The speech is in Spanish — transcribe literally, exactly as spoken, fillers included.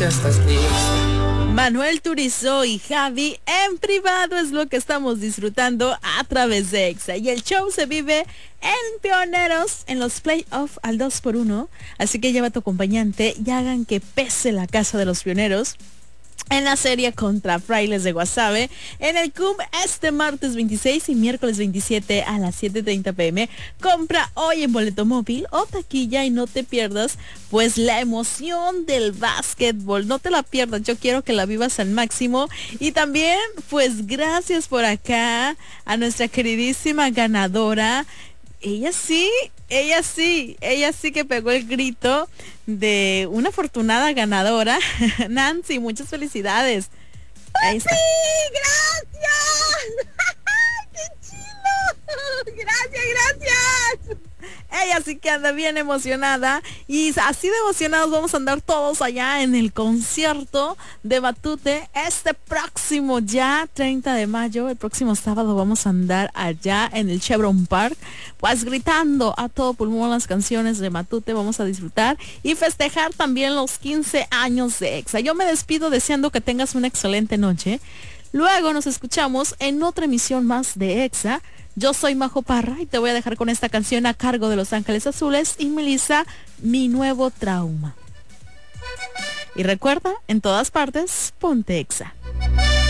estás lista. Manuel Turizo y Javi en privado es lo que estamos disfrutando a través de Exa. Y el show se vive en Pioneros, en los playoffs al dos por uno. Así que lleva a tu acompañante y hagan que pese la casa de los pioneros en la serie contra Frailes de Guasave, en el C U M este martes veintiséis y miércoles veintisiete a las siete treinta pm. Compra hoy en boleto móvil o taquilla y no te pierdas pues la emoción del básquetbol. No te la pierdas, yo quiero que la vivas al máximo. Y también pues gracias por acá a nuestra queridísima ganadora. Ella sí, ella sí, ella sí que pegó el grito de una afortunada ganadora. Nancy, muchas felicidades. Ahí está. ¡Sí! ¡Gracias! ¡Qué chido! ¡Gracias, gracias! Ella sí que anda bien emocionada. Y así de emocionados vamos a andar todos allá en el concierto de Matute este próximo ya treinta de mayo. El próximo sábado vamos a andar allá en el Chevron Park, pues gritando a todo pulmón las canciones de Matute. Vamos a disfrutar y festejar también los quince años de Exa. Yo me despido deseando que tengas una excelente noche. Luego nos escuchamos en otra emisión más de Exa. Yo soy Majo Parra y te voy a dejar con esta canción a cargo de Los Ángeles Azules y Melissa, Mi Nuevo Trauma. Y recuerda, en todas partes, ponte Exa.